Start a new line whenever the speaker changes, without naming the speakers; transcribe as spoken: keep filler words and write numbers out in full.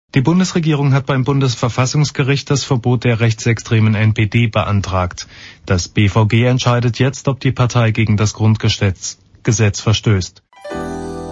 Die Bundesregierung hat beim Bundesverfassungsgericht das Verbot der rechtsextremen N P D beantragt. Das B V G entscheidet jetzt, ob die Partei gegen das Grundgesetz Gesetz verstößt.